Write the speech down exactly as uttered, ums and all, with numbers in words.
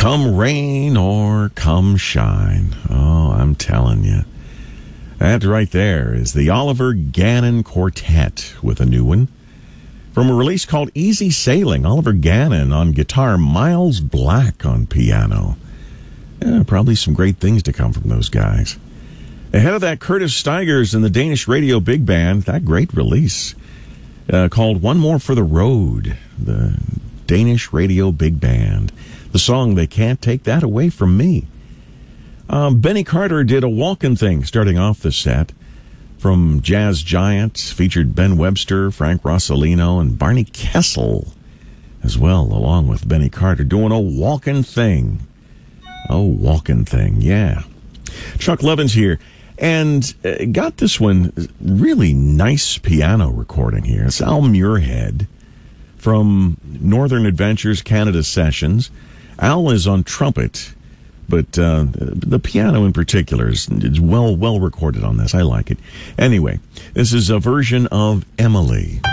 Come rain or come shine. Oh, I'm telling you. That right there is the Oliver Gannon Quartet with a new one. From a release called Easy Sailing, Oliver Gannon on guitar, Miles Black on piano. Yeah, probably some great things to come from those guys. Ahead of that, Curtis Stigers and the Danish Radio Big Band, that great release uh, called One More for the Road, the Danish Radio Big Band. The song They Can't Take That Away From Me. Um, Benny Carter did a walkin' thing starting off the set. From Jazz Giants, featured Ben Webster, Frank Rossellino, and Barney Kessel as well, along with Benny Carter, doing a walkin' thing. A walkin' thing, yeah. Chuck Levins here, and uh, got this one really nice piano recording here. It's Al Muirhead from Northern Adventures Canada Sessions. Al is on trumpet, but uh, the piano in particular is, is well well recorded on this. I like it. Anyway, this is a version of Emily.